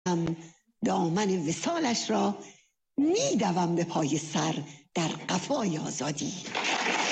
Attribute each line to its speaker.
Speaker 1: دامن وصالش را میدوم به پای سر در قفای آزادی.